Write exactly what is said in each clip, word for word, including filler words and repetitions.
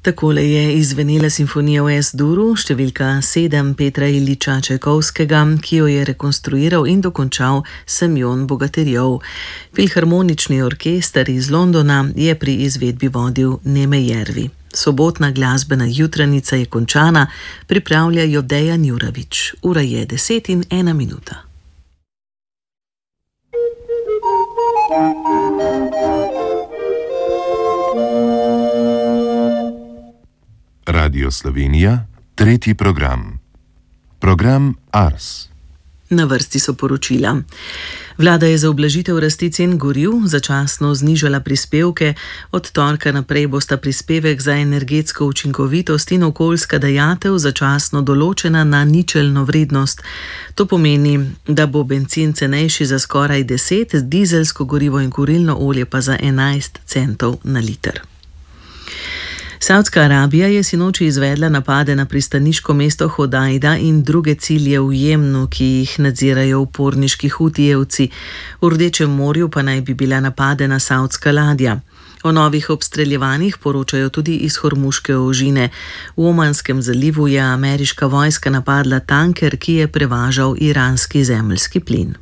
Takole je izvenela simfonija v S-duru, številka sedem Petra Iljiča Čajkovskega, ki jo je rekonstruiral in dokončal Semjon Bogaterjov. Filharmonični orkester iz Londona je pri izvedbi vodil Neme Jervi. Sobotna glasbena jutranica je končana, pripravlja jo Dejan Juravič. Ura je deset in ena minuta. Radio Slovenija, tretji program. Program Ars. Na vrsti so poročila. Vlada je za ublažitev rasti cen goriv začasno znižala prispevke, od torka naprej bosta prispevek za energetsko učinkovitost in okoljska dajatev začasno določena na ničelno vrednost. To pomeni, da bo bencin cenejši za skoraj deset, dizelsko gorivo in kurilno olje pa za enajst centov na liter. Saudska Arabija je sinoči izvedla napade na pristaniško mesto Hodajda in druge cilje v Jemnu, ki jih nadzirajo uporniški Hutijevci. V Rdečem morju pa naj bi bila napadena saudska ladja. O novih obstreljevanjih poročajo tudi iz Hormuške ožine. V Omanskem zalivu je ameriška vojska napadla tanker, ki je prevažal iranski zemeljski plin.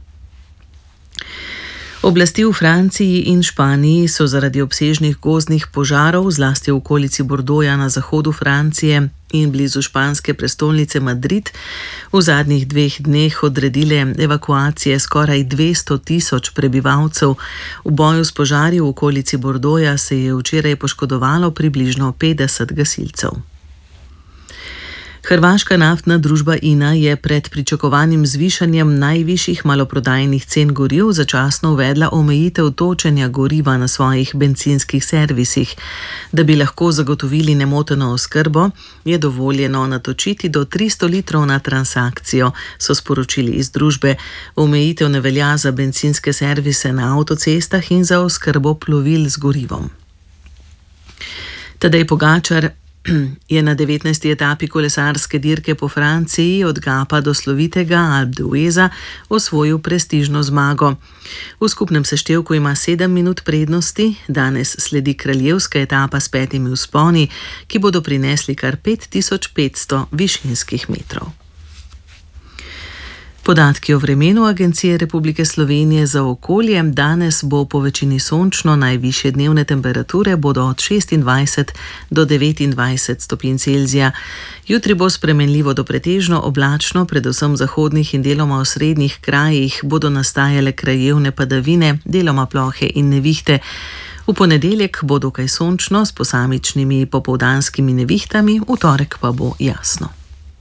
Oblasti v Franciji in Španiji so zaradi obsežnih gozdnih požarov, zlasti v okolici Bordoja na zahodu Francije in blizu španske prestolnice Madrid, v zadnjih dveh dneh odredile evakuacije skoraj dvesto tisoč prebivalcev. V boju s požarji v okolici Bordoja se je včeraj poškodovalo približno petdeset gasilcev. Hrvaška naftna družba INA je pred pričakovanim zvišanjem najvišjih maloprodajnih cen goriv začasno uvedla omejitev točenja goriva na svojih bencinskih servisih. Da bi lahko zagotovili nemoteno oskrbo, je dovoljeno natočiti do tristo litrov na transakcijo, so sporočili iz družbe. Omejitev ne velja za bencinske servise na avtocestah in za oskrbo plovil z gorivom. Tadej Pogačar je na devetnajsti etapi kolesarske dirke po Franciji od Gapa do slovitega Alpe d'Hueza osvojil prestižno zmago. V skupnem seštevku ima sedem minut prednosti, danes sledi kraljevska etapa s petimi vzponi, ki bodo prinesli kar pet tisoč petsto višinskih metrov. Podatki o vremenu Agencije Republike Slovenije za okolje. Danes bo po večini sončno, najvišje dnevne temperature bodo od šestindvajset do devetindvajset stopinj Celzija. Jutri bo spremenljivo do pretežno oblačno, predvsem v zahodnih in deloma v srednjih krajih bodo nastajale krajevne padavine, deloma plohe in nevihte. V ponedeljek bo dokaj sončno s posamičnimi popoldanskimi nevihtami, v torek pa bo jasno.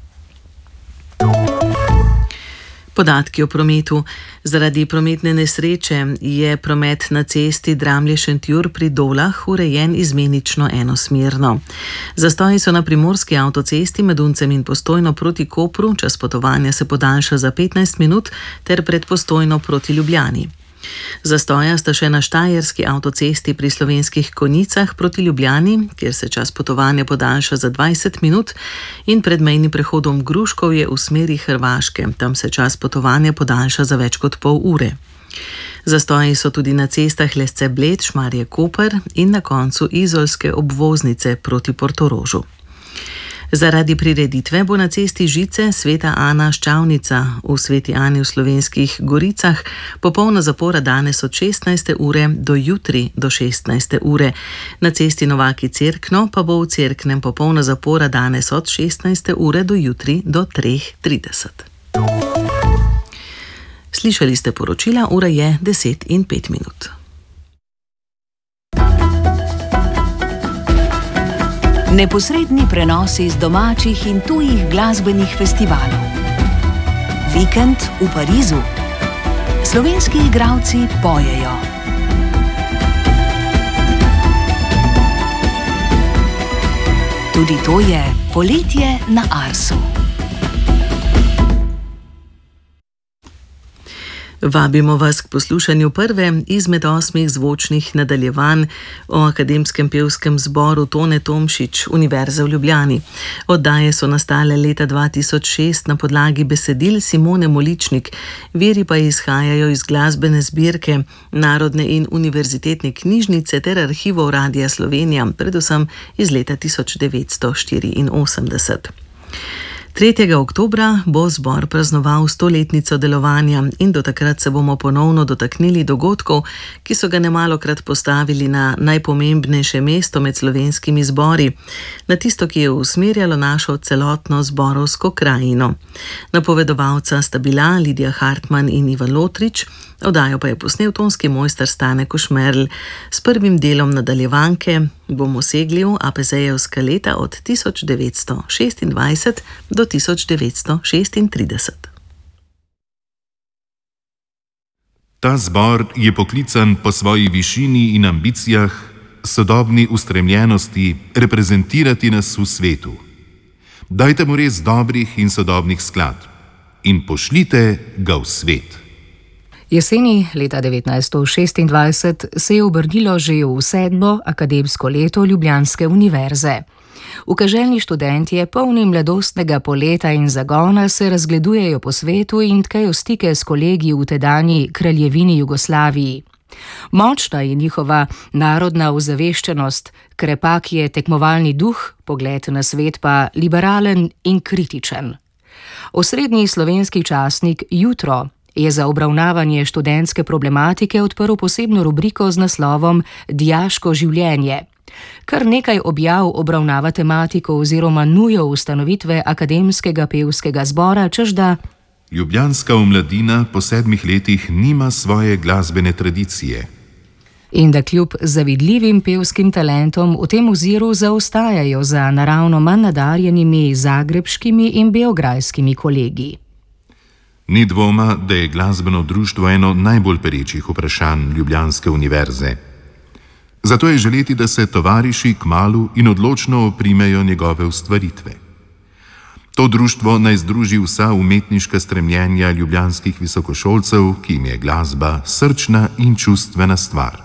Podatki o prometu. Zaradi prometne nesreče je promet na cesti Dramlje-Šentjur pri Dolah urejen izmenično enosmerno. Zastoji so na primorski avtocesti med Uncem in Postojno proti Kopru, čas potovanja se podaljša za petnajst minut, ter pred Postojno proti Ljubljani. Zastoja sta še na štajerski avtocesti pri Slovenskih Konjicah proti Ljubljani, kjer se čas potovanja podaljša za dvajset minut, in pred mejnim prehodom Gruškovje v smeri Hrvaške, tam se čas potovanja podaljša za več kot pol ure. Zastoji so tudi na cestah Lesce-Bled, Šmarje-Koper in na koncu izolske obvoznice proti Portorožu. Zaradi prireditve bo na cesti Žice Sveta Ana Ščavnica v Sveti Ani v Slovenskih Goricah popolna zapora danes od šestnajste ure do jutri do šestnajste ure. Na cesti Novaki Cerkno pa bo v Cerknem popolna zapora danes od šestnajste ure do jutri do treh trideset. Slišali ste poročila, ura je deset in pet minut. Neposredni prenosi iz domačih in tujih glasbenih festivalov. Vikend v Parizu. Slovenski igralci pojejo. Tudi to je poletje na Arsu. Vabimo vas k poslušanju prve izmed osmih zvočnih nadaljevanj o akademskem pevskem zboru Tone Tomšič Univerze v Ljubljani. Oddaje so nastale leta dva tisoč šest na podlagi besedil Simone Moličnik, viri pa izhajajo iz glasbene zbirke Narodne in univerzitetne knjižnice ter arhivov Radia Slovenija, predvsem iz leta tisoč devetsto štiriinosemdeset. tretjega oktobra bo zbor praznoval stoletnico delovanja in do takrat se bomo ponovno dotaknili dogodkov, ki so ga nemalokrat postavili na najpomembnejše mesto med slovenskimi zbori, na tisto, ki je usmerjalo našo celotno zborovsko krajino. Napovedovalca sta bila Lidija Hartman in Ivan Lotrič, oddajo pa je posnel tonski mojster Stane Košmerl. S prvim delom nadaljevanke bomo segli v Apezejevska leta od tisoč devetsto šestindvajset do tisoč devetsto šestintrideset. Ta zbor je poklican po svoji višini in ambicijah, sodobni ustremljenosti reprezentirati nas v svetu. Dajte mu res dobrih in sodobnih skladb in pošljite ga v svet. Jeseni leta devetnajststo šestindvajset se je obrnilo že v sedmo akademsko leto Ljubljanske univerze. Ukaželjni študentje, polni mladostnega poleta in zagona, se razgledujejo po svetu in tkajo stike s kolegi v tedanji kraljevini Jugoslaviji. Močna je njihova narodna ozaveščenost, krepak je tekmovalni duh, pogled na svet pa liberalen in kritičen. Osrednji slovenski časnik Jutro je za obravnavanje študentske problematike odprl posebno rubriko z naslovom Dijaško življenje. Kar nekaj objav obravnava tematiko oziroma nujo ustanovitve akademskega pevskega zbora, češ da Ljubljanska mladina po sedmih letih nima svoje glasbene tradicije. In da kljub zavidljivim pevskim talentom v tem oziru zaostajajo za naravno manj nadarjenimi zagrebškimi in beograjskimi kolegi. Ni dvoma, da je glasbeno društvo eno najbolj perečih vprašanj Ljubljanske univerze. Zato je želeti, da se tovariši kmalu in odločno oprimejo njegove ustvaritve. To društvo naj združi vsa umetniška stremljenja ljubljanskih visokošolcev, ki jim je glasba srčna in čustvena stvar.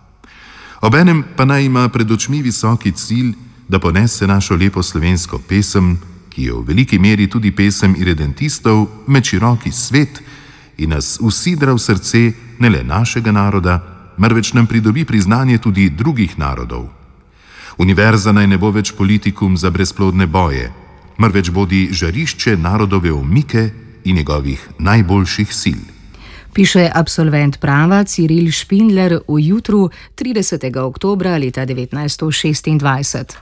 Obenem pa naj ima pred očmi visoki cilj, da ponese našo lepo slovensko pesem, ki je v veliki meri tudi pesem iredentistov, med široki svet in nas usidra v srce ne le našega naroda, marveč nam pridobi priznanje tudi drugih narodov. Univerza naj ne bo več politikum za brezplodne boje, marveč bodi žarišče narodove umike in njegovih najboljših sil. Piše absolvent prava Ciril Špindler v Jutru tridesetega oktobra leta devetnajststo šestindvajset.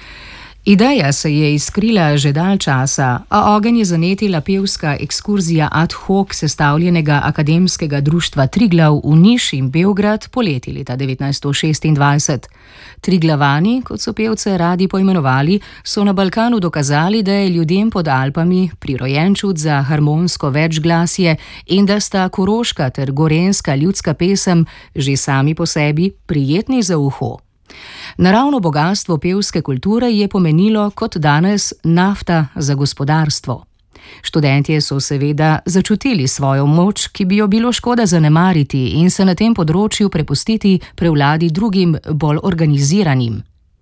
Ideja se je iskrila že dalj časa, a ogenj je zanetila pevska ekskurzija ad hoc sestavljenega akademskega društva Triglav v Niš in Beograd poleti leta devetnajststo šestindvajset. Triglavani, kot so pevce radi poimenovali, so na Balkanu dokazali, da je ljudem pod Alpami prirojen čut za harmonsko večglasje in da sta koroška ter gorenjska ljudska pesem že sami po sebi prijetni za uho. Naravno bogastvo pevske kulture je pomenilo kot danes nafta za gospodarstvo. Študentje so seveda začutili svojo moč, ki bi jo bilo škoda zanemariti in se na tem področju prepustiti prevladi drugim, bolj organiziranim.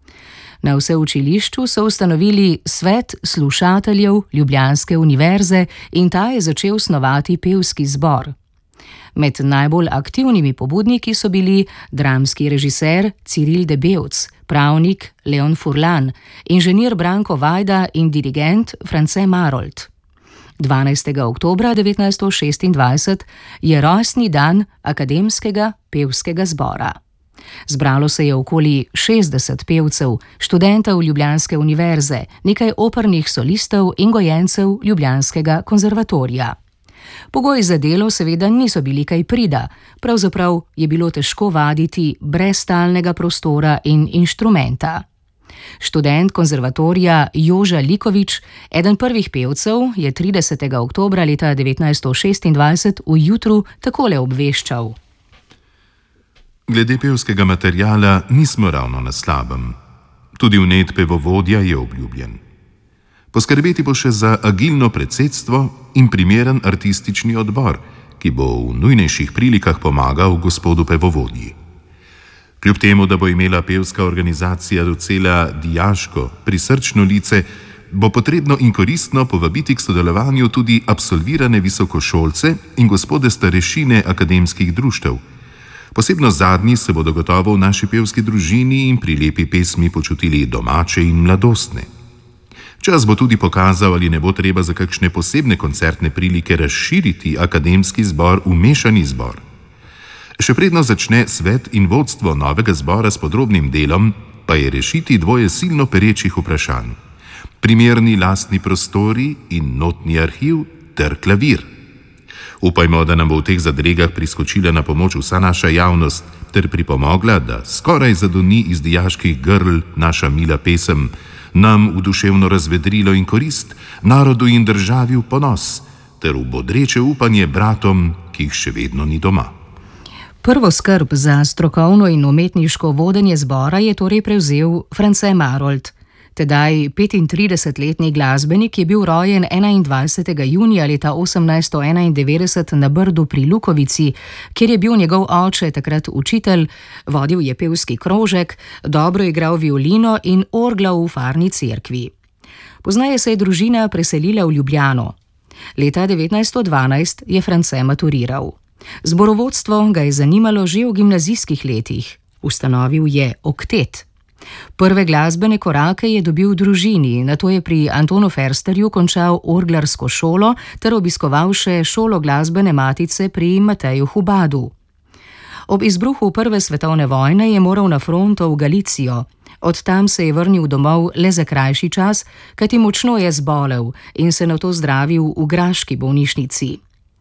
Na vseučilišču so ustanovili Svet slušateljev Ljubljanske univerze in ta je začel snovati pevski zbor. Med najbolj aktivnimi pobudniki so bili dramski režiser Ciril Debevc, pravnik Leon Furlan, inženir Branko Vajda in dirigent France Marolt. dvanajstega oktobra devetnajststo šestindvajset je rojstni dan akademskega pevskega zbora. Zbralo se je okoli šestdeset pevcev, študentov Ljubljanske univerze, nekaj opernih solistov in gojencev Ljubljanskega konzervatorija. Pogoji za delo seveda niso bili kaj prida, pravzaprav je bilo težko vaditi brez stalnega prostora in inštrumenta. Študent konzervatorija Joža Likovič, eden prvih pevcev, je tridesetega oktobra leta devetnajststo šestindvajset v Jutru takole obveščal. Glede pevskega materiala nismo ravno na slabem. Tudi vnet pevovodja je obljubljen. Poskrbeti bo še za agilno predsedstvo in primeren artistični odbor, ki bo v nujnejših prilikah pomagal gospodu pevovodji. Kljub temu, da bo imela pevska organizacija docela dijaško, prisrčno lice, bo potrebno in koristno povabiti k sodelovanju tudi absolvirane visokošolce in gospode starešine akademskih društev. Posebno zadnji se bodo gotovo v naši pevski družini in pri lepi pesmi počutili domače in mladostne. Čas bo tudi pokazal, ali ne bo treba za kakšne posebne koncertne prilike razširiti akademski zbor v mešani zbor. Še predno začne svet in vodstvo novega zbora s podrobnim delom, pa je rešiti dvoje silno perečih vprašanj. Primerni lastni prostori in notni arhiv ter klavir. Upajmo, da nam bo v teh zadregah priskočila na pomoč vsa naša javnost ter pripomogla, da skoraj zadoni iz dijaških grl naša mila pesem, nam v duševno razvedrilo in korist, narodu in državi v ponos, ter v bodreče upanje bratom, ki jih še vedno ni doma. Prvo skrb za strokovno in umetniško vodenje zbora je torej prevzel France Marold. Tedaj petintridesetletni glasbenik je bil rojen enaindvajsetega junija leta osemnajststo enaindevetdeset na Brdu pri Lukovici, kjer je bil njegov oče takrat učitelj, vodil je pevski krožek, dobro igral violino in orglal v farni cerkvi. Poznaje se je družina preselila v Ljubljano. Leta devetnajststo dvanajst je France maturiral. Zborovodstvo ga je zanimalo že v gimnazijskih letih. Ustanovil je oktet. Prve glasbene korake je dobil v družini, nato je pri Antonu Fersterju končal orglarsko šolo ter obiskoval še šolo glasbene matice pri Mateju Hubadu. Ob izbruhu prve svetovne vojne je moral na fronto v Galicijo. Od tam se je vrnil domov le za krajši čas, kajti močno je zbolel in se nato zdravil v graški bolnišnici.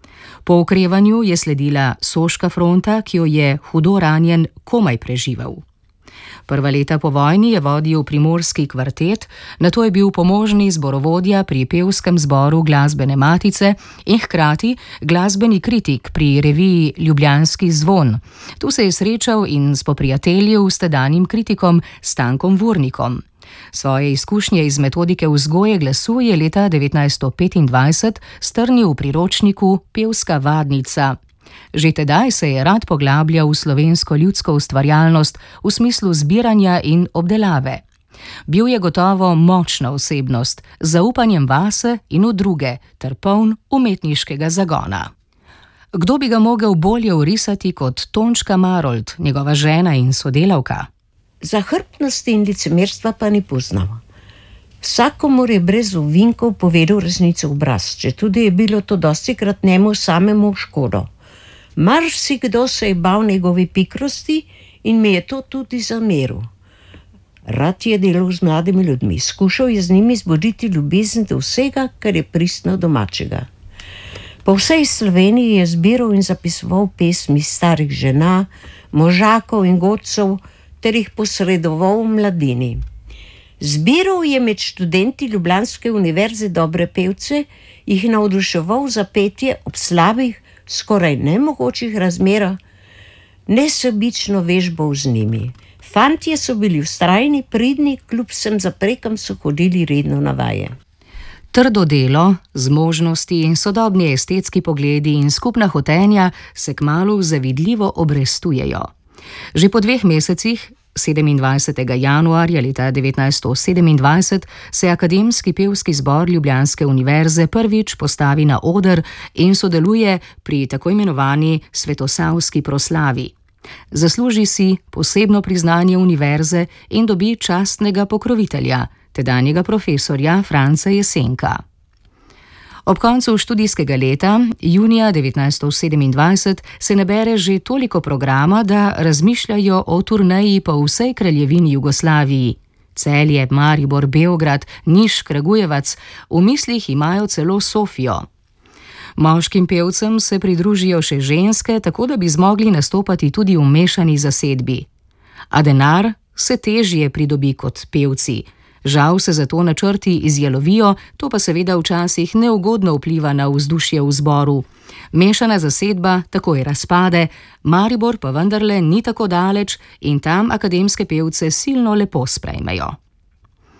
Po okrevanju je sledila Soška fronta, ki jo je hudo ranjen komaj preživel. Prva leta po vojni je vodil primorski kvartet, nato je bil pomožni zborovodja pri pevskem zboru glasbene matice in hkrati glasbeni kritik pri reviji Ljubljanski zvon. Tu se je srečal in spoprijateljil s tedanjim kritikom Stankom Vurnikom. Svoje izkušnje iz metodike vzgoje glasu je leta devetnajststo petindvajset strnil v priročniku Pevska vadnica. Že tedaj se je rad poglabljal v slovensko ljudsko ustvarjalnost v smislu zbiranja in obdelave. Bil je gotovo močna osebnost, z zaupanjem vase in v druge, ter poln umetniškega zagona. Kdo bi ga mogel bolje orisati kot Tončka Marold, njegova žena in sodelavka? Zahrbtnosti in licemerstva pa ni poznal. Vsakomur je brez ovinkov povedal resnico v obraz, četudi je bilo to dostikrat njemu samemu v škodo. Marsikdo se je bal njegove pikrosti in mi je to tudi zameril. Rad je delal z mladimi ljudmi, skušal je z njimi zbuditi ljubezen do vsega, kar je pristno domačega. Po vsej Sloveniji je zbiral in zapisoval pesmi starih žena, možakov in godcev ter jih posredoval v mladini. Zbiral je med študenti Ljubljanske univerze dobre pevce, jih navduševal za petje ob slabih, skoraj nemogočih razmerah, nesebično vežbal z njimi. Fantje so bili vztrajni, pridni, kljub vsem zaprekam so hodili redno na vaje. Trdo delo, zmožnosti in sodobni estetski pogledi in skupna hotenja se kmalu zavidljivo obrestujejo. Že po dveh mesecih, sedemindvajsetega januarja leta devetnajststo sedemindvajset, se Akademski pevski zbor Ljubljanske univerze prvič postavi na oder in sodeluje pri tako imenovani svetosavski proslavi. Zasluži si posebno priznanje univerze in dobi častnega pokrovitelja, tedanjega profesorja Franca Jesenka. Ob koncu študijskega leta, junija devetnajststo sedemindvajset, se nabere že toliko programa, da razmišljajo o turneji po vsej kraljevini Jugoslaviji. Celje, Maribor, Beograd, Niš, Kragujevac, v mislih imajo celo Sofijo. Moškim pevcem se pridružijo še ženske, tako da bi zmogli nastopati tudi v mešani zasedbi. A denar se težje pridobi kot pevci. Žal se zato načrti izjalovijo, to pa seveda včasih neugodno vpliva na vzdušje v zboru. Mešana zasedba takoj razpade, Maribor pa vendarle ni tako daleč in tam akademske pevce silno lepo sprejmejo.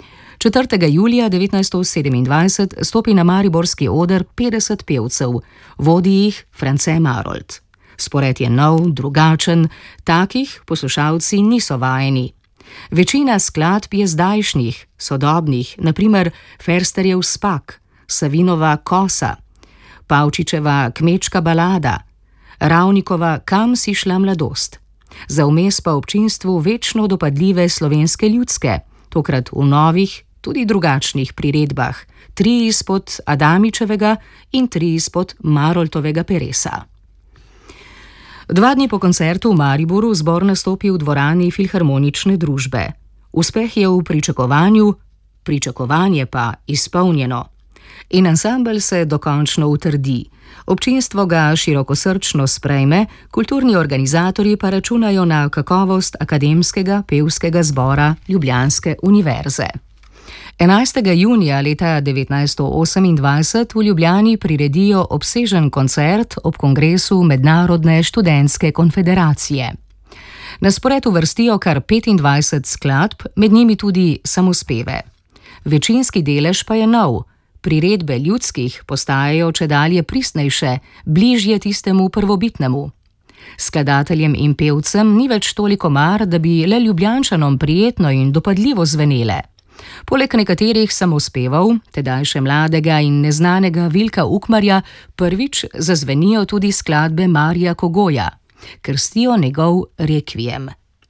četrtega julija devetnajststo sedemindvajset stopi na mariborski oder petdeset pevcev, vodi jih France Marolt. Spored je nov, drugačen, takih poslušalci niso vajeni. Večina skladb je zdajšnjih, sodobnih, na primer Fersterjev Spak, Savinova Kosa, Pavčičeva Kmečka balada, Ravnikova Kam si šla mladost. Za vmes pa občinstvu večno dopadljive slovenske ljudske, tokrat v novih, tudi drugačnih priredbah, tri izpod Adamičevega in tri izpod Maroltovega peresa. Dva dni po koncertu v Mariboru zbor nastopi v dvorani Filharmonične družbe. Uspeh je v pričakovanju, pričakovanje pa izpolnjeno. In ansambel se dokončno utrdi. Občinstvo ga širokosrčno sprejme, kulturni organizatorji pa računajo na kakovost Akademskega pevskega zbora Ljubljanske univerze. enajstega junija leta devetnajststo osemindvajset v Ljubljani priredijo obsežen koncert ob kongresu Mednarodne študentske konfederacije. Na spored uvrstijo kar petindvajset skladb, med njimi tudi samospeve. Večinski delež pa je nov. Priredbe ljudskih postajajo čedalje pristnejše, bližje tistemu prvobitnemu. Skladateljem in pevcem ni več toliko mar, da bi le Ljubljančanom prijetno in dopadljivo zvenele. Poleg nekaterih samospevov, tedaj še mladega in neznanega Vilka Ukmarja, prvič zazvenijo tudi skladbe Marija Kogoja, krstijo njegov rekviem.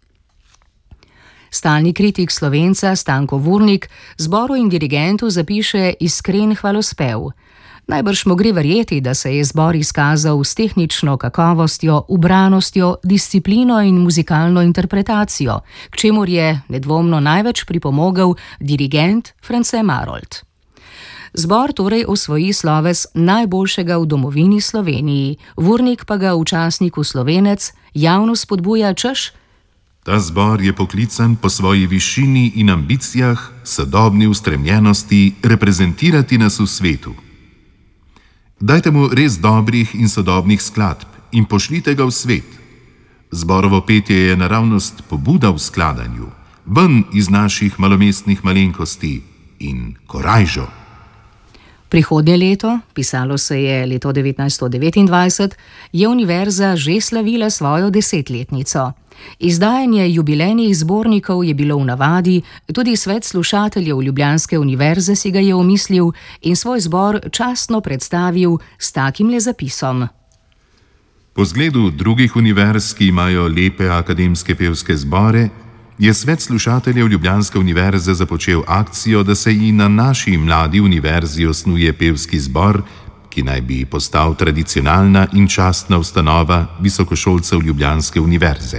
Stalni kritik Slovenca Stanko Vurnik zboru in dirigentu zapiše iskren hvalospev. Najbrž mu gre verjeti, da se je zbor izkazal s tehnično kakovostjo, ubranostjo, disciplino in muzikalno interpretacijo, k čemur je nedvomno največ pripomogel dirigent France Marolt. Zbor torej osvoji sloves najboljšega v domovini Sloveniji, Vurnik pa ga v časniku Slovenec javno spodbuja, češ: Ta zbor je poklican po svoji višini in ambicijah, sodobni ustremljenosti reprezentirati nas v svetu. Dajte mu res dobrih in sodobnih skladb in pošljite ga v svet. Zborovo petje je naravnost pobuda v skladanju, ven iz naših malomestnih malenkosti in korajžo. Prihodnje leto, pisalo se je leto devetnajststo devetindvajset, je univerza že slavila svojo desetletnico. Izdajanje jubilejnih zbornikov je bilo v navadi, tudi svet slušateljev Ljubljanske univerze si ga je omislil in svoj zbor častno predstavil s takimle zapisom. Po zgledu drugih univerz, ki imajo lepe akademske pevske zbore, je svet slušateljev Ljubljanske univerze započel akcijo, da se i na naši mladi univerzi osnuje pevski zbor, ki naj bi postal tradicionalna in častna ustanova visokošolcev Ljubljanske univerze.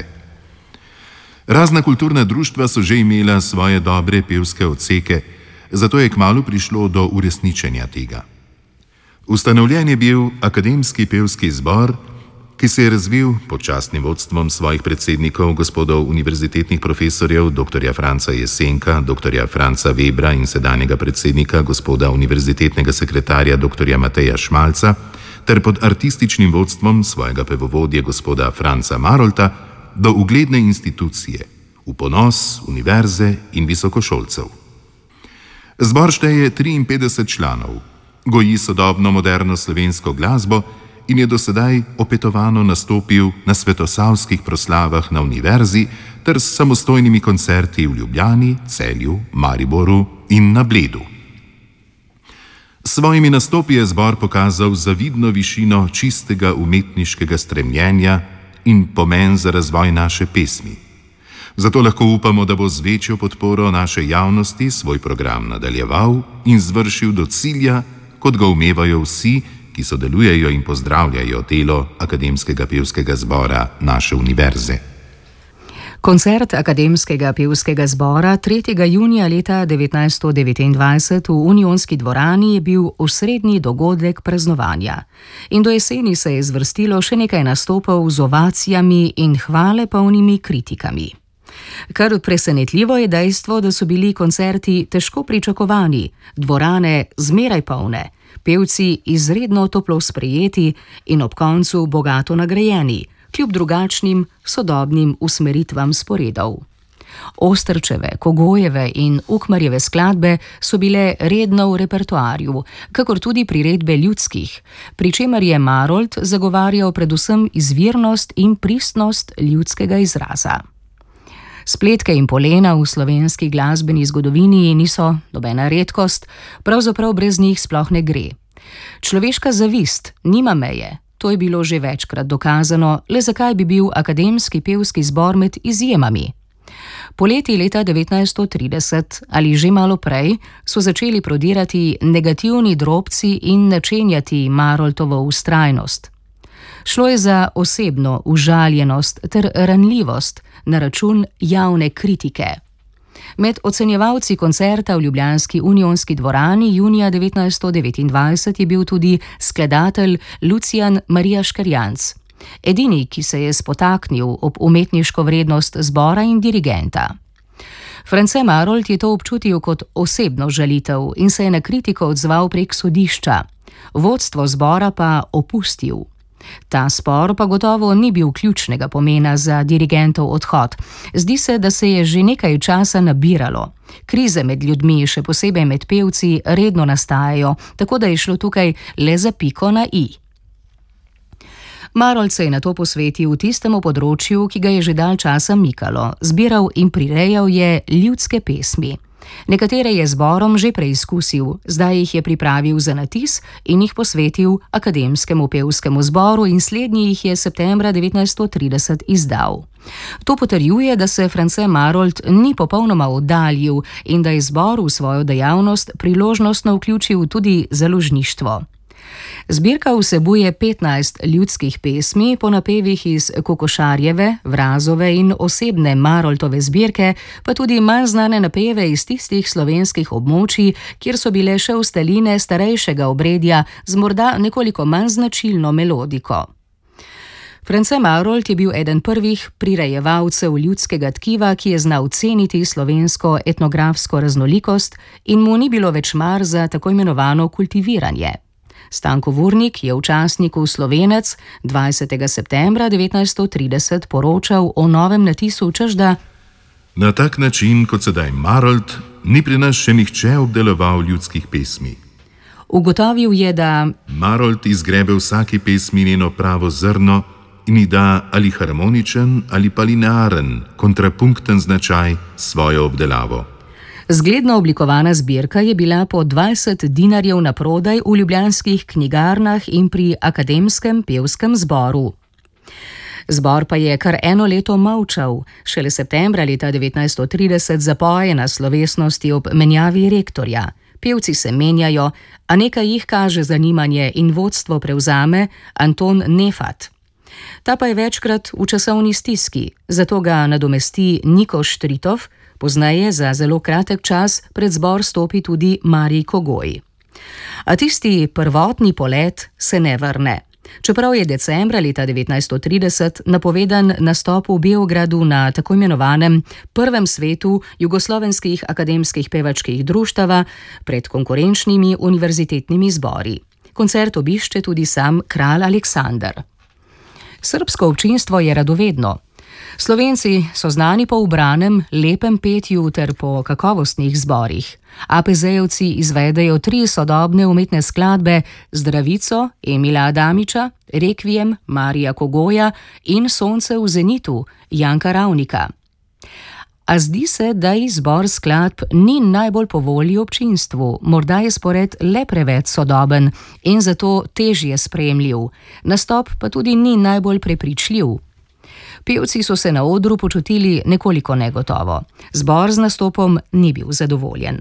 Razna kulturna društva so že imela svoje dobre pevske odseke, zato je kmalu prišlo do uresničenja tega. Ustanovljen je bil Akademski pevski zbor, ki se je razvil pod častnim vodstvom svojih predsednikov, gospodov univerzitetnih profesorjev, doktorja Franca Jesenka, doktorja Franca Webra in sedanjega predsednika, gospoda univerzitetnega sekretarja, doktorja Mateja Šmalca, ter pod artističnim vodstvom svojega pevovodje, gospoda Franca Marolta, do ugledne institucije, v ponos univerze in visokošolcev. Zbor šteje triinpetdeset članov, goji sodobno moderno slovensko glasbo in je dosedaj opetovano nastopil na svetosavskih proslavah na univerzi ter s samostojnimi koncerti v Ljubljani, Celju, Mariboru in na Bledu. S svojimi nastopi je zbor pokazal zavidno višino čistega umetniškega stremljenja in pomen za razvoj naše pesmi. Zato lahko upamo, da bo z večjo podporo naše javnosti svoj program nadaljeval in zvršil do cilja, kot ga umevajo vsi, ki sodelujejo in pozdravljajo delo Akademskega pevskega zbora naše univerze. Koncert Akademskega pevskega zbora tretjega junija leta devetnajststo devetindvajset v Unionski dvorani je bil osrednji dogodek praznovanja. In do jeseni se je zvrstilo še nekaj nastopov z ovacijami in hvale polnimi kritikami. Kar presenetljivo je dejstvo, da so bili koncerti težko pričakovani, dvorane zmeraj polne, pevci izredno toplo sprejeti in ob koncu bogato nagrajeni, kljub drugačnim, sodobnim usmeritvam sporedov. Ostrčeve, Kogojeve in Ukmarjeve skladbe so bile redno v repertoarju, kakor tudi priredbe ljudskih, pri čemer je Marolt zagovarjal predvsem izvirnost in pristnost ljudskega izraza. Spletke in polena v slovenski glasbeni zgodovini niso nobena redkost, pravzaprav brez njih sploh ne gre. Človeška zavist nima meje, to je bilo že večkrat dokazano, le zakaj bi bil akademski pevski zbor med izjemami. Poleti leta devetnajststo trideset ali že malo prej so začeli prodirati negativni drobci in načenjati Maroltovo vztrajnost. Šlo je za osebno užaljenost ter ranljivost na račun javne kritike. Med ocenjevalci koncerta v ljubljanski Unionski dvorani junija devetnajststo devetindvajset je bil tudi skladatelj Lucijan Marija Škerjanc, edini, ki se je spotaknil ob umetniško vrednost zbora in dirigenta. France Marolt je to občutil kot osebno žalitev in se je na kritiko odzval prek sodišča, vodstvo zbora pa opustil. Ta spor pa gotovo ni bil ključnega pomena za dirigentov odhod. Zdi se, da se je že nekaj časa nabiralo. Krize med ljudmi, še posebej med pevci, redno nastajajo, tako da je šlo tukaj le za piko na i. Marolt se je nato posvetil tistemu področju, ki ga je že dalj časa mikalo. Zbiral in prirejal je ljudske pesmi. Nekatere je zborom že preizkusil, zdaj jih je pripravil za natis in jih posvetil akademskemu pevskemu zboru in slednji jih je septembra devetnajststo trideset izdal. To potrjuje, da se France Marolt ni popolnoma oddaljil in da je zbor v svojo dejavnost priložnostno vključil tudi založništvo. Zbirka vsebuje petnajst ljudskih pesmi po napevih iz Kokošarjeve, Vrazove in osebne Maroltove zbirke, pa tudi manj znane napeve iz tistih slovenskih območij, kjer so bile še ostaline starejšega obredja z morda nekoliko manj značilno melodiko. France Marolt je bil eden prvih prirejevalcev ljudskega tkiva, ki je znal ceniti slovensko etnografsko raznolikost in mu ni bilo več mar za tako imenovano kultiviranje. Stanko Vurnik je v časniku Slovenec dvajsetega septembra devetnajststo trideset poročal o novem natisu, češ da na tak način, kot sedaj Marolt, ni pri nas še nihče obdeloval ljudskih pesmi. Ugotovil je, da Marolt izgrebe vsaki pesmi njeno pravo zrno in ji da ali harmoničen ali pa linearen, kontrapunkten značaj svojo obdelavo. Zgledno oblikovana zbirka je bila po dvajset dinarjev na prodaj v ljubljanskih knjigarnah in pri akademskem pevskem zboru. Zbor pa je kar eno leto molčal, šele septembra leta devetnajststo trideset zapoje na slovesnosti ob menjavi rektorja. Pevci se menjajo, a nekaj jih kaže zanimanje in vodstvo prevzame Anton Nefat. Ta pa je večkrat v časovni stiski, zato ga nadomesti Niko Štritov, pozneje za zelo kratek čas pred zbor stopi tudi Marij Kogoj. A tisti prvotni polet se ne vrne. Čeprav je decembra leta devetnajststo trideset napovedan nastop v Beogradu na tako imenovanem prvem svetu jugoslovenskih akademskih pevačkih društava pred konkurenčnimi univerzitetnimi zbori. Koncert obišče tudi sam kralj Aleksander. Srbsko občinstvo je radovedno. Slovenci so znani po ubranem, lepem petju ter po kakovostnih zborih. A P Z-jevci izvedejo tri sodobne umetne skladbe Zdravico Emila Adamiča, Rekviem Marija Kogoja in Sonce v zenitu Janka Ravnika. A zdi se, da izbor skladb ni najbolj po volji občinstvu, morda je spored le preveč sodoben in zato težje sprejemljiv, nastop pa tudi ni najbolj prepričljiv. Pevci so se na odru počutili nekoliko negotovo. Zbor z nastopom ni bil zadovoljen.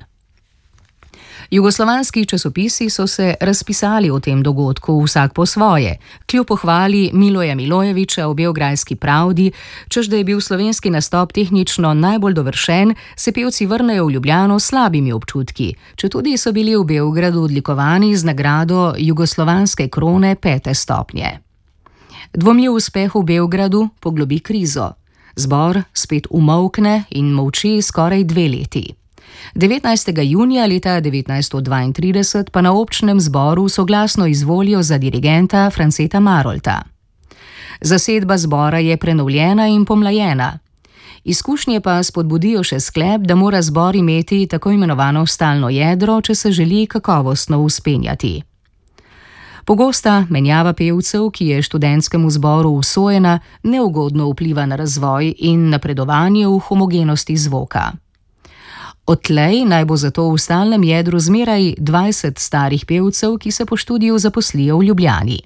Jugoslovanski časopisi so se razpisali o tem dogodku vsak po svoje. Kljub pohvali Miloja Milojevića v Beograjski pravdi, češ da je bil slovenski nastop tehnično najbolj dovršen, se pevci vrnejo v Ljubljano s slabimi občutki, četudi so bili v Beogradu odlikovani z nagrado jugoslovanske krone pete stopnje. Dvomljiv uspeh v Beogradu poglobi krizo. Zbor spet umolkne in molči skoraj dve leti. devetnajstega junija leta devetnajststo dvaintrideset pa na občnem zboru soglasno izvolijo za dirigenta Franceta Marolta. Zasedba zbora je prenovljena in pomlajena. Izkušnje pa spodbudijo še sklep, da mora zbor imeti tako imenovano stalno jedro, če se želi kakovostno vzpenjati. Pogosta menjava pevcev, ki je študentskemu zboru usojena, neugodno vpliva na razvoj in napredovanje v homogenosti zvoka. Odtlej naj bo zato v stalnem jedru zmeraj dvajset starih pevcev, ki se po študiju zaposlijo v Ljubljani.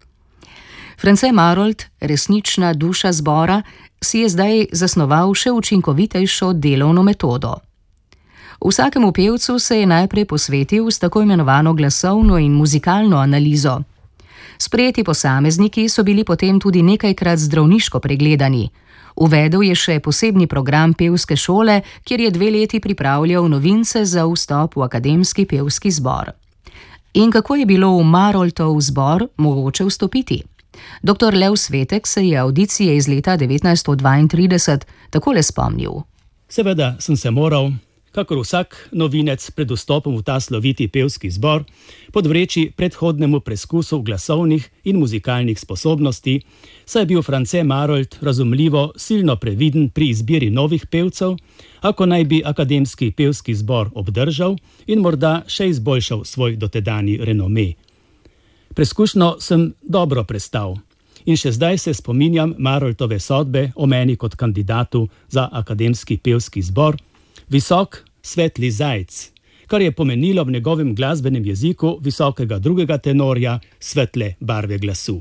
France Marolt, resnična duša zbora, si je zdaj zasnoval še učinkovitejšo delovno metodo. Vsakemu pevcu se je najprej posvetil s tako imenovano glasovno in muzikalno analizo. Sprejeti posamezniki so bili potem tudi nekajkrat zdravniško pregledani. Uvedel je še posebni program pevske šole, kjer je dve leti pripravljal novince za vstop v akademski pevski zbor. In kako je bilo v Maroltov zbor mogoče vstopiti? Doktor Lev Svetek se je avdicije iz leta devetnajststo dvaintrideset takole spomnil. Seveda sem se moral, kakor vsak novinec pred vstopom v ta sloviti pevski zbor, podvreči predhodnemu preskusu glasovnih in muzikalnih sposobnosti, saj je bil France Marolt razumljivo silno previden pri izbiri novih pevcev, ako naj bi akademski pevski zbor obdržal in morda še izboljšal svoj dotedani renome. Preskušnjo sem dobro prestal in še zdaj se spominjam Maroltove sodbe o meni kot kandidatu za akademski pevski zbor, visok, svetli zajec, kar je pomenilo v njegovem glasbenem jeziku visokega drugega tenorja svetle barve glasu.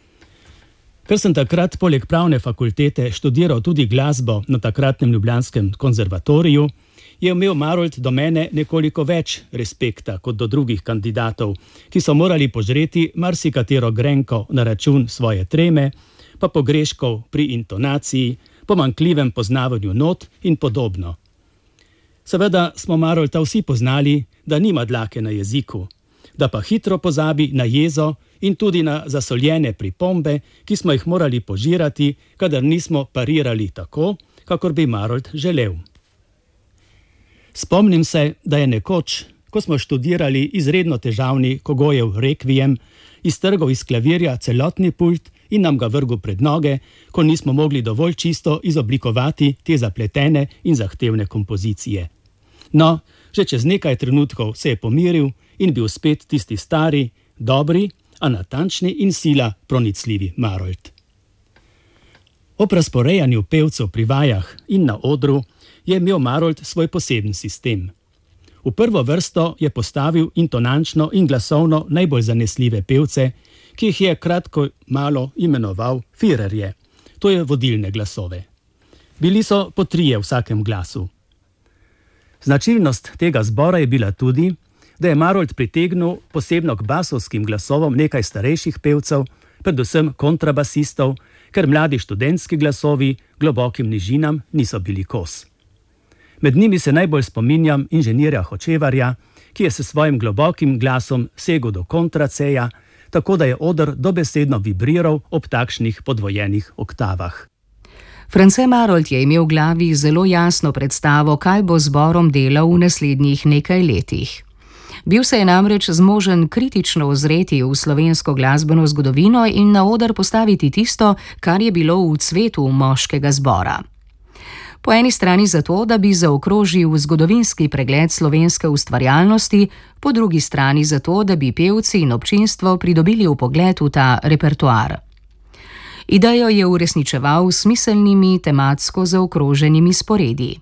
Ker sem takrat poleg pravne fakultete študiral tudi glasbo na takratnem ljubljanskem konzervatoriju, je imel Marolt do mene nekoliko več respekta kot do drugih kandidatov, ki so morali požreti marsikatero grenko na račun svoje treme, pa pogreškov pri intonaciji, pomanjkljivem poznavanju not in podobno. Seveda smo Marolta vsi poznali, da nima dlake na jeziku, da pa hitro pozabi na jezo in tudi na zasoljene pripombe, ki smo jih morali požirati, kadar nismo parirali tako, kakor bi Marolt želel. Spomnim se, da je nekoč, ko smo študirali izredno težavni Kogojev rekviem, iztrgal iz klavirja celotni pult in nam ga vrgel pred noge, ko nismo mogli dovolj čisto izoblikovati te zapletene in zahtevne kompozicije. No, že čez nekaj trenutkov se je pomiril in bil spet tisti stari, dobri, a natančni in sila pronicljivi Marolt. Ob razporejanju pevcev pri vajah in na odru je imel Marolt svoj poseben sistem. V prvo vrsto je postavil intonančno in glasovno najbolj zanesljive pevce, ki jih je kratko malo imenoval firerje, to je vodilne glasove. Bili so po trije v vsakem glasu. Značilnost tega zbora je bila tudi, da je Marolt pritegnil posebno k basovskim glasovom nekaj starejših pevcev, predvsem kontrabasistov, ker mladi študentski glasovi globokim nižinam niso bili kos. Med njimi se najbolj spominjam inženirja Hočevarja, ki je s svojim globokim glasom segel do kontraceja, tako da je oder dobesedno vibriral ob takšnih podvojenih oktavah. France Marolt je imel v glavi zelo jasno predstavo, kaj bo z zborom delal v naslednjih nekaj letih. Bil se je namreč zmožen kritično ozreti v slovensko glasbeno zgodovino in na oder postaviti tisto, kar je bilo v cvetu moškega zbora. Po eni strani zato, da bi zaokrožil zgodovinski pregled slovenske ustvarjalnosti, po drugi strani zato, da bi pevci in občinstvo pridobili vpogled v ta repertoar. Idejo je uresničeval s smiselnimi tematsko zaokroženimi sporedi.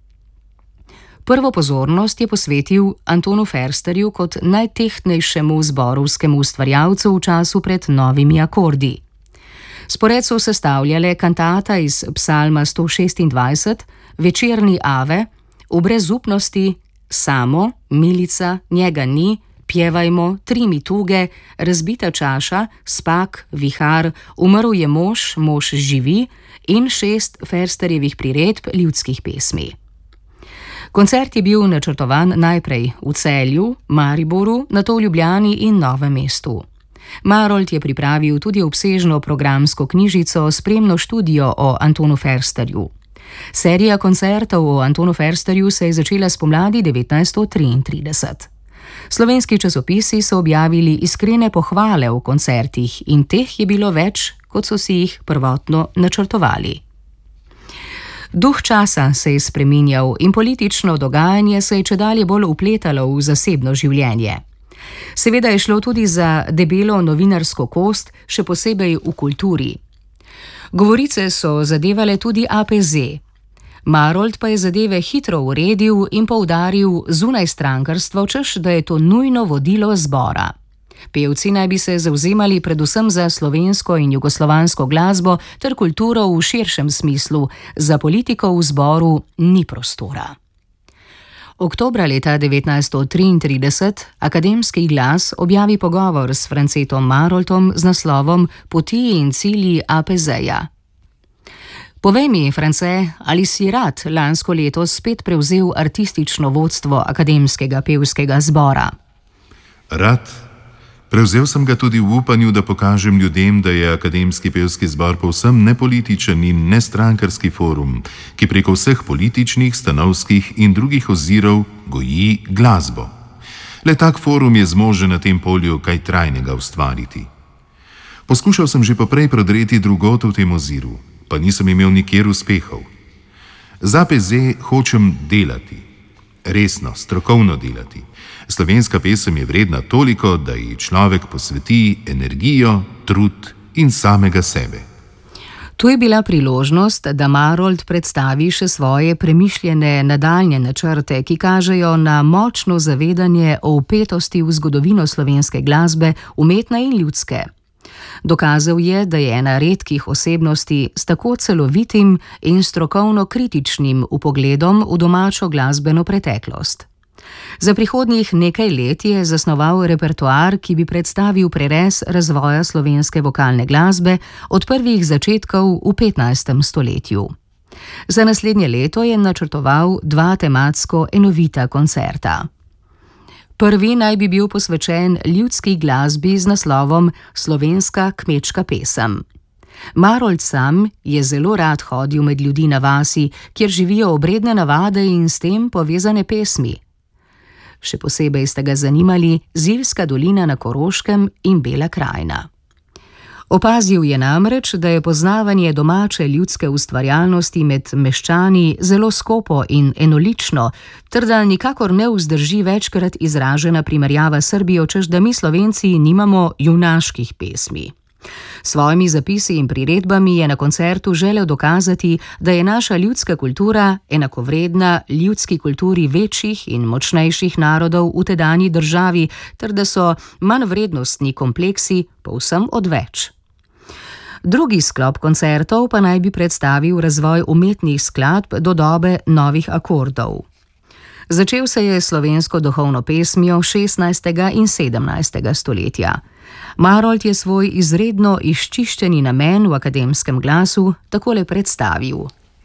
Prvo pozornost je posvetil Antonu Fersterju kot najtehtnejšemu zborovskemu ustvarjalcu v času pred novimi akordi. Spored so sestavljale kantata iz psalma sto šestindvajset, večerni ave, v brezupnosti, samo, milica, njega ni, pjevajmo, tri mi tuge, razbita čaša, spak, vihar, umrl je mož, mož živi in šest Fersterjevih priredb ljudskih pesmi. Koncert je bil načrtovan najprej v Celju, Mariboru, nato v Ljubljani in Novem mestu. Marolt je pripravil tudi obsežno programsko knjižico spremno študijo o Antonu Fersterju. Serija koncertov o Antonu Fersterju se je začela spomladi devetnajststo triintrideset. Slovenski časopisi so objavili iskrene pohvale o koncertih in teh je bilo več, kot so si jih prvotno načrtovali. Duh časa se je spreminjal in politično dogajanje se je čedalje bolj vpletalo v zasebno življenje. Seveda je šlo tudi za debelo novinarsko kost, še posebej v kulturi. Govorice so zadevale tudi A P Z. Marolt pa je zadeve hitro uredil in poudaril zunajstrankarstvo, češ da je to nujno vodilo zbora. Pevci naj bi se zavzemali predvsem za slovensko in jugoslovansko glasbo ter kulturo v širšem smislu, za politiko v zboru ni prostora. Oktobra leta devetnajststo triintrideset Akademski glas objavi pogovor s Francetom Maroltom z naslovom Poti in cilji A P Z-ja. Povej mi, France, ali si rad lansko leto spet prevzel artistično vodstvo Akademskega pevskega zbora? Rad. Prevzel sem ga tudi v upanju, da pokažem ljudem, da je Akademski pevski zbor povsem nepolitičen in nestrankarski forum, ki preko vseh političnih, stanovskih in drugih ozirov goji glasbo. Le tak forum je zmožen na tem polju kaj trajnega ustvariti. Poskušal sem že poprej prodreti drugot v tem oziru, pa nisem imel nikjer uspehov. Za A P Z hočem delati, resno, strokovno delati. Slovenska pesem je vredna toliko, da ji človek posveti energijo, trud in samega sebe. Tu je bila priložnost, da Marolt predstavi še svoje premišljene nadaljnje načrte, ki kažejo na močno zavedanje o vpetosti v zgodovino slovenske glasbe, umetne in ljudske. Dokazal je, da je ena redkih osebnosti s tako celovitim in strokovno kritičnim vpogledom v domačo glasbeno preteklost. Za prihodnjih nekaj let je zasnoval repertoar, ki bi predstavil prerez razvoja slovenske vokalne glasbe od prvih začetkov v petnajstem stoletju. Za naslednje leto je načrtoval dva tematsko enovita koncerta. Prvi naj bi bil posvečen ljudski glasbi z naslovom Slovenska kmečka pesem. Marolt sam je zelo rad hodil med ljudi na vasi, kjer živijo obredne navade in s tem povezane pesmi. Še posebej sta ga zanimali Zilska dolina na Koroškem in Bela krajina. Opazil je namreč, da je poznavanje domače ljudske ustvarjalnosti med meščani zelo skopo in enolično, ter da nikakor ne vzdrži večkrat izražena primerjava s Srbijo, češ da mi Slovenci nimamo junaških pesmi. S svojimi zapisi in priredbami je na koncertu želel dokazati, da je naša ljudska kultura enakovredna ljudski kulturi večjih in močnejših narodov v tedanji državi, ter da so manjvrednostni kompleksi povsem odveč. Drugi sklop koncertov pa naj bi predstavil razvoj umetnih skladb do dobe novih akordov. Začel se je slovensko duhovno pesmijo šestnajstega in sedemnajstega stoletja. Marolt je svoj izredno izčiščeni namen v Akademskem glasu takole predstavil.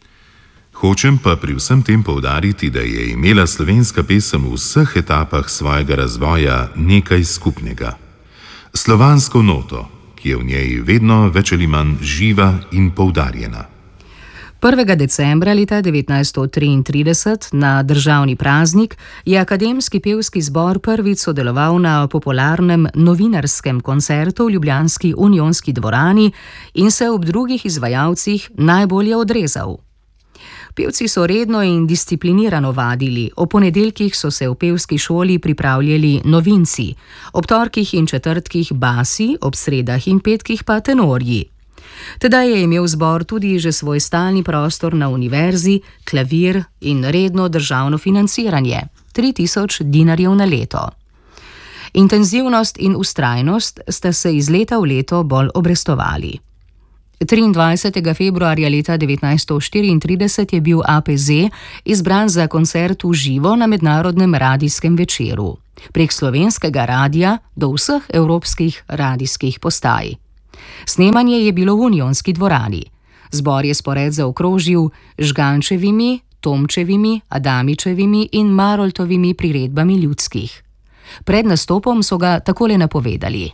Hočem pa pri vsem tem poudariti, da je imela slovenska pesem v vseh etapah svojega razvoja nekaj skupnega. Slovansko noto, ki je v njej vedno več ali manj živa in poudarjena. prvega decembra leta devetnajststo triintrideset na državni praznik je Akademski pevski zbor prvič sodeloval na popularnem novinarskem koncertu v ljubljanski Unionski dvorani in se ob drugih izvajalcih najbolje odrezal. Pevci so redno in disciplinirano vadili, ob ponedeljkih so se v pevski šoli pripravljali novinci, ob torkih in četrtkih basi, ob sredah in petkih pa tenorji. Tedaj je imel zbor tudi že svoj stalni prostor na univerzi, klavir in redno državno financiranje, tri tisoč dinarjev na leto. Intenzivnost in vztrajnost sta se iz leta v leto bolj obrestovali. triindvajsetega februarja leta devetnajststo štiriintrideset je bil A P Z izbran za koncert v živo na mednarodnem radijskem večeru, prek slovenskega radija do vseh evropskih radijskih postaj. Snemanje je bilo v Unionski dvorani. Zbor je spored zaokrožil Žgančevimi, Tomčevimi, Adamičevimi in Maroltovimi priredbami ljudskih. Pred nastopom so ga takole napovedali.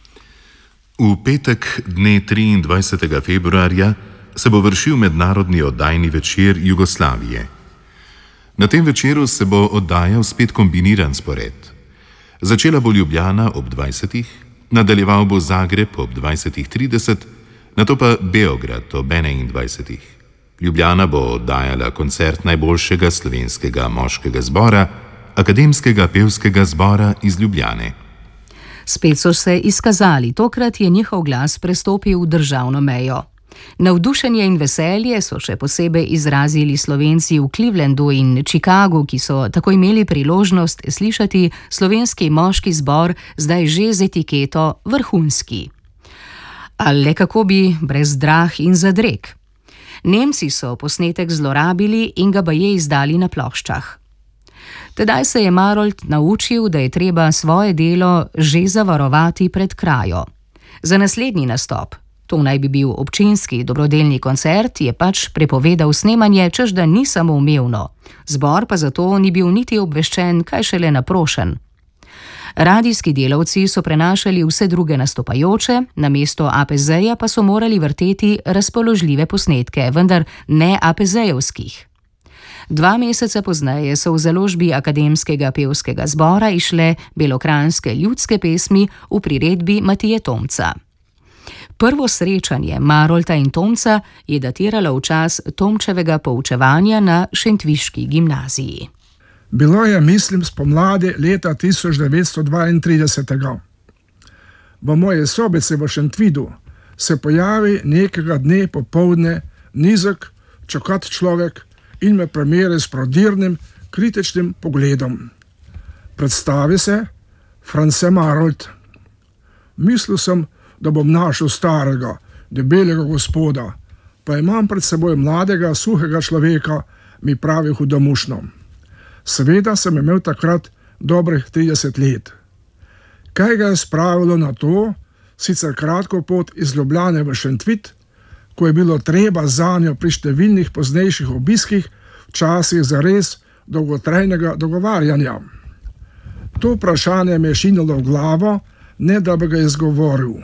V petek dne triindvajsetega februarja se bo vršil mednarodni oddajni večer Jugoslavije. Na tem večeru se bo oddajal spet kombiniran spored. Začela bo Ljubljana ob dvajsetih, nadaljeval bo Zagreb ob dvajsetih trideset, nato pa Beograd ob enaindvajsetih. Ljubljana bo oddajala koncert najboljšega slovenskega moškega zbora, Akademskega pevskega zbora iz Ljubljane. Spet so se izkazali, tokrat je njihov glas prestopil v državno mejo. Navdušenje in veselje so še posebej izrazili Slovenci v Clevelandu in Chicagu, ki so tako imeli priložnost slišati slovenski moški zbor zdaj že z etiketo vrhunski. Ali le kako bi brez drah in zadreg. Nemci so posnetek zlorabili in ga baje izdali na ploščah. Tedaj se je Marolt naučil, da je treba svoje delo že zavarovati pred krajo. Za naslednji nastop, to naj bi bil občinski dobrodelni koncert, je pač prepovedal snemanje, češ da ni samoumevno. Zbor pa zato ni bil niti obveščen, kaj šele naprošen. Radijski delavci so prenašali vse druge nastopajoče, namesto A P Z-ja pa so morali vrteti razpoložljive posnetke, vendar ne A P Z-jevskih. Dva meseca pozneje so v založbi Akademskega pevskega zbora išle belokranjske ljudske pesmi v priredbi Matije Tomca. Prvo srečanje Marolta in Tomca je datiralo v čas Tomčevega poučevanja na šentviški gimnaziji. Bilo je, mislim, spomladi leta tisoč devetsto dvaintrideset. V moji sobici v Šentvidu se pojavi nekega dne popoldne nizek, čokat človek in me premeri s prodirnim, kritičnim pogledom. Predstavi se France Marolt. Mislil sem, da bom našel starega, debelega gospoda, pa imam pred seboj mladega, suhega človeka, mi pravi hudomušno. Seveda sem imel takrat dobrih trideset let. Kaj ga je spravilo na to, sicer kratko pot iz Ljubljane v Šentvid, ko je bilo treba zanjo pri številnih poznejših obiskih včasih zares dolgotrajnega dogovarjanja. To vprašanje me je šinilo v glavo, ne da bi ga izgovoril.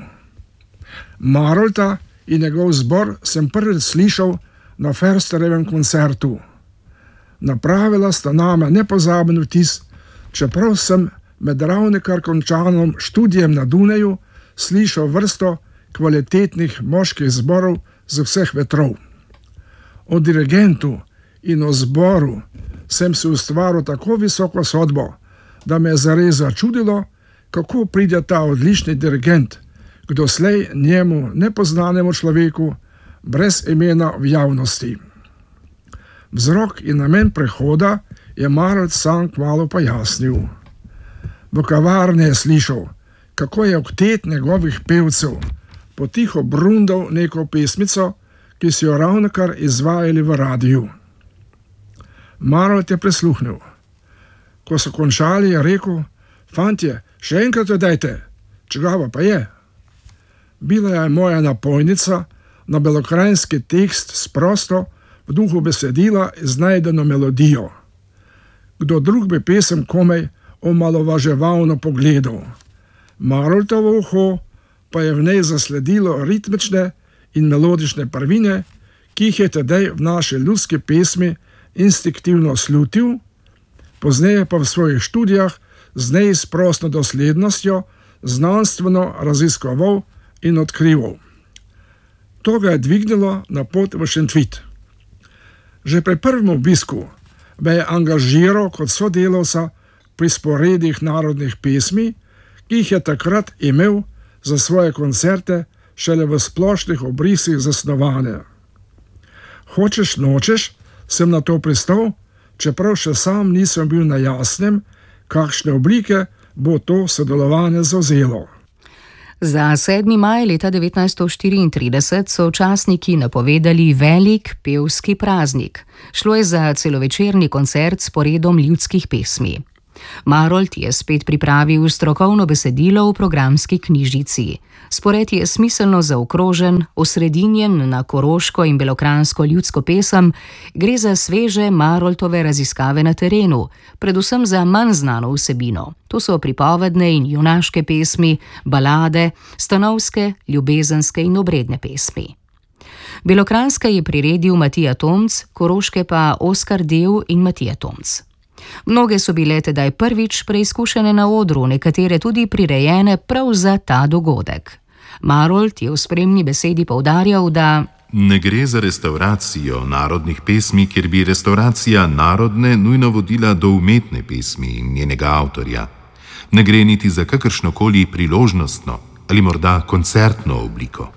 Marolta in njegov zbor sem prvič slišal na Försterjevem koncertu. Napravila sta name nepozaben vtis, čeprav sem med ravnokar končanim študijem na Dunaju slišal vrsto kvalitetnih moških zborov z vseh vetrov. O dirigentu in o zboru sem si ustvaril tako visoko sodbo, da me je zares začudilo, kako pride ta odlični dirigent k doslej njemu nepoznanemu človeku brez imena v javnosti. Vzrok in namen prehoda je Marolt sam kmalu pojasnil. V kavarni je slišal, kako je oktet njegovih pevcev potiho brundal neko pesmico, ki si jo ravnokar izvajali v radiju. Marolt je prisluhnil. Ko so končali, je rekel: "Fantje, še enkrat jo dajte, čigava pa je?" Bila je moja napojnica na belokranjski tekst s prosto, v duhu besedila iznajdeno melodijo. Kdo drug bi pesem komaj omalovaževalno pogledal. Maroltovo uho pa je v njej zasledilo ritmične in melodične prvine, ki jih je tedaj v naši ljudski pesmi instinktivno slutil, pozneje pa v svojih študijah z neizprosno doslednostjo znanstveno raziskoval in odkrival. To ga je dvignilo na pot v Šentvid. Že pri prvem obisku me je angažiral kot sodelavca pri sporedih narodnih pesmi, ki jih je takrat imel za svoje koncerte šele v splošnih obrisih zasnovane. Hočeš nočeš, sem na to pristal, čeprav še sam nisem bil na jasnem, kakšne oblike bo to sodelovanje zavzelo. Za sedmi maj leta devetnajststo štiriintrideset so časniki napovedali velik pevski praznik. Šlo je za celovečerni koncert s poredom ljudskih pesmi. Marolt je spet pripravil strokovno besedilo v programski knjižici. Spored je smiselno zaokrožen, osredinjen na koroško in belokranjsko ljudsko pesem, gre za sveže Maroltove raziskave na terenu, predvsem za manj znano vsebino. To so pripovedne in junaške pesmi, balade, stanovske, ljubezenske in obredne pesmi. Belokranjske je priredil Matija Tomc, koroške pa Oskar Dev in Matija Tomc. Mnoge so bile tedaj prvič preizkušene na odru, nekatere tudi prirejene prav za ta dogodek. Marolt je v spremni besedi poudarjal, da Ne gre za restauracijo narodnih pesmi, kjer bi restauracija narodne nujno vodila do umetne pesmi in njenega avtorja. Ne gre niti za kakršnokoli priložnostno ali morda koncertno obliko.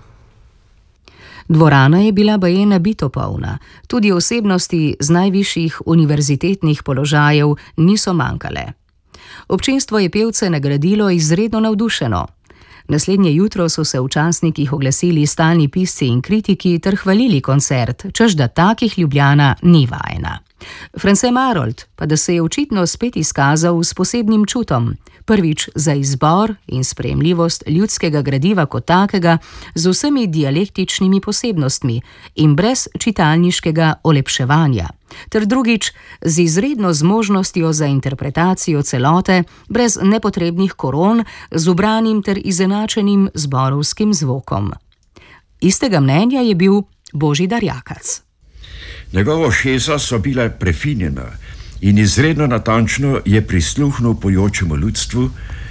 Dvorana je bila baje nabito polna, tudi osebnosti z najvišjih univerzitetnih položajev niso manjkale. Občinstvo je pevce nagradilo izredno navdušeno. Naslednje jutro so se v časnikih oglasili stalni pisci in kritiki ter hvalili koncert, češ da takih Ljubljana ni vajena. France Marolt pa da se je očitno spet izkazal s posebnim čutom, prvič za izbor in sprejemljivost ljudskega gradiva kot takega z vsemi dialektičnimi posebnostmi in brez čitalniškega olepševanja, ter drugič z izredno zmožnostjo za interpretacijo celote brez nepotrebnih koron z ubranim ter izenačenim zborovskim zvokom. Istega mnenja je bil Božidar Jakac. Njegova ušesa so bila prefinjena in izredno natančno je prisluhnil pojočemu ljudstvu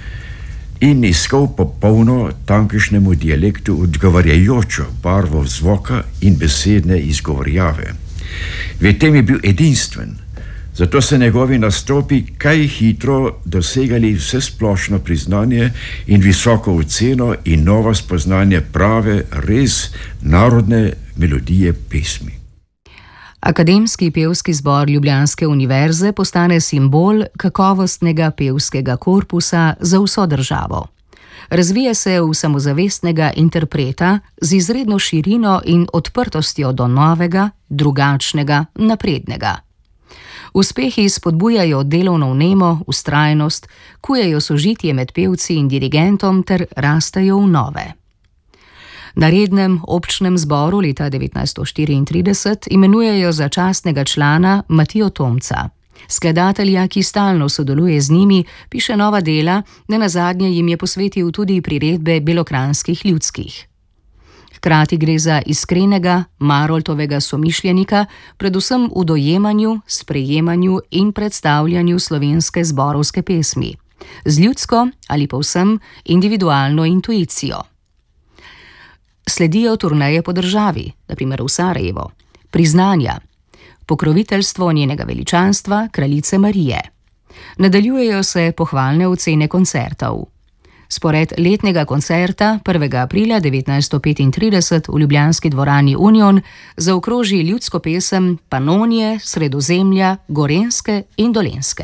in iskal popolno tamkajšnjemu dialektu odgovarjajočo barvo zvoka in besedne izgovorjave. V tem je bil edinstven, zato so njegovi nastopi kaj hitro dosegali vsesplošno priznanje in visoko oceno in novo spoznanje prave, res narodne melodije pesmi. Akademski pevski zbor Ljubljanske univerze postane simbol kakovostnega pevskega korpusa za vso državo. Razvije se v samozavestnega interpreta z izredno širino in odprtostjo do novega, drugačnega, naprednega. Uspehi spodbujajo delovno vnemo, vztrajnost, kujejo sožitje med pevci in dirigentom ter rastejo v nove. Na rednem občnem zboru leta devetnajststo štiriintrideset imenujejo za častnega člana Matijo Tomca. Skladatelja, ki stalno sodeluje z njimi, piše nova dela, nenazadnje jim je posvetil tudi priredbe belokranjskih ljudskih. Hkrati gre za iskrenega Maroltovega somišljenika, predvsem v dojemanju, sprejemanju in predstavljanju slovenske zborovske pesmi, z ljudsko ali povsem individualno intuicijo. Sledijo turneje po državi, na primer v Sarajevo, priznanja, pokroviteljstvo njenega veličanstva, kraljice Marije. Nadaljujejo se pohvalne ocene koncertov. Spored letnega koncerta prvega aprila devetnajststo petintrideset v ljubljanski dvorani Union zaokroži ljudsko pesem Panonije, Sredozemlja, Gorenjske in Dolenjske.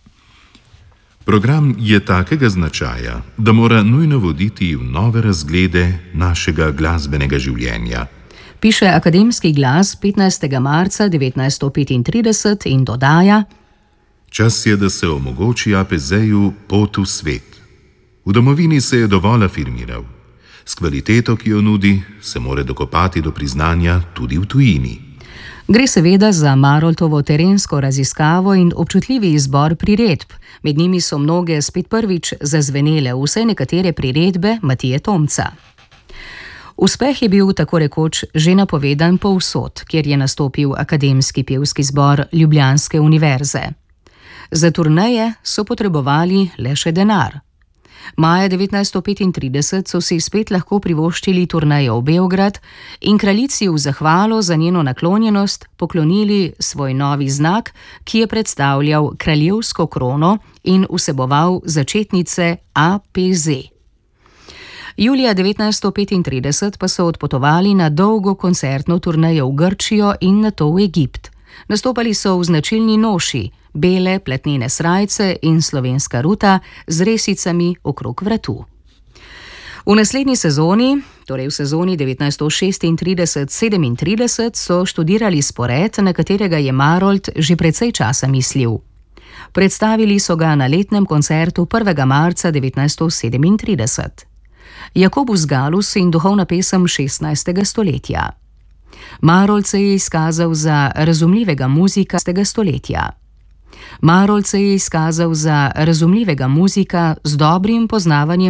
Program je takega značaja, da mora nujno voditi v nove razglede našega glasbenega življenja. Piše Akademski glas petnajstega marca devetnajststo petintrideset in dodaja: Čas je, da se omogoči A P Z-ju pot v svet. V domovini se je dovolj afirmiral. S kvaliteto, ki jo nudi, se mora dokopati do priznanja tudi v tujini. Gre seveda za Maroltovo terensko raziskavo in občutljivi izbor priredb. Med njimi so mnoge spet prvič zazvenele, vse nekatere priredbe Matije Tomca. Uspeh je bil tako rekoč že napovedan povsod, kjer je nastopil Akademski pevski zbor Ljubljanske univerze. Za turneje so potrebovali le še denar. Maja devetnajststo petintrideset so si spet lahko privoščili turnejo v Beograd in kraljici v zahvalo za njeno naklonjenost poklonili svoj novi znak, ki je predstavljal kraljevsko krono in vseboval začetnice A P Z. Julija devetnajststo petintrideset pa so odpotovali na dolgo koncertno turnejo v Grčijo in nato v Egipt. Nastopali so v značilni noši, bele platnene srajce in slovenska ruta z resicami okrog vratu. V naslednji sezoni, torej v sezoni devetnajststo šestintrideset sedemintrideset, so študirali spored, na katerega je Marolt že precej časa mislil. Predstavili so ga na letnem koncertu prvega marca devetnajststo sedemintrideset. Jakobus Gallus in duhovna pesem šestnajstega stoletja. Marolt se je izkazal za razumljivega muzika šestnajstega stoletja. Marolt se je izkazal za razumljivega muzika z dobrim poznavanjem